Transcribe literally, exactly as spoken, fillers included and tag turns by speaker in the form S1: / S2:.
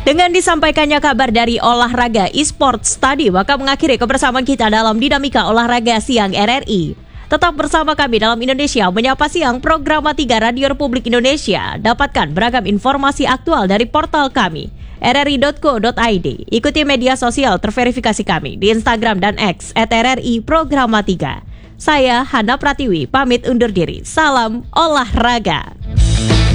S1: Dengan disampaikannya kabar dari olahraga e-sports tadi, maka mengakhiri kebersamaan kita dalam Dinamika Olahraga Siang R R I. Tetap bersama kami dalam Indonesia Menyapa Siang, program tiga Radio Republik Indonesia. Dapatkan beragam informasi aktual dari portal kami, r r i dot co dot i d. Ikuti media sosial terverifikasi kami di Instagram dan X at R R I Programa tiga. Saya Hana Pratiwi, pamit undur diri. Salam olahraga.